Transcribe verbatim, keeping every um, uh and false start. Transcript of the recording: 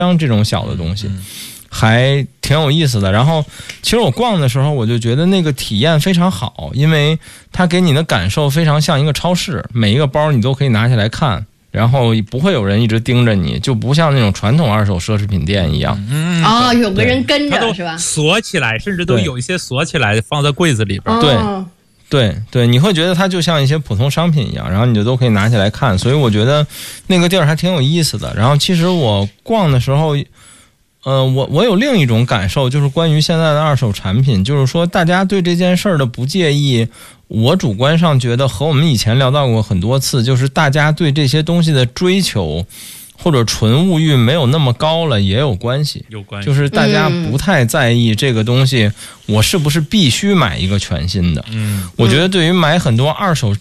像这种小的东西。还挺有意思的。然后其实我逛的时候我就觉得那个体验非常好，因为它给你的感受非常像一个超市，每一个包你都可以拿下来看，然后不会有人一直盯着你，就不像那种传统二手奢侈品店一样。 嗯， 哦，有个人跟着是吧？ 锁起来，甚至都有一些锁起来放在柜子里边。 对对对，你会觉得它就像一些普通商品一样，然后你就都可以拿起来看，所以我觉得那个地儿还挺有意思的。然后其实我逛的时候呃，我我有另一种感受，就是关于现在的二手产品，就是说大家对这件事儿的不介意，我主观上觉得和我们以前聊到过很多次，就是大家对这些东西的追求或者纯物欲没有那么高了也有关系， 有关系， 就是大家不太在意这个东西我是不是必须买一个全新的。嗯，我觉得对于买很多二手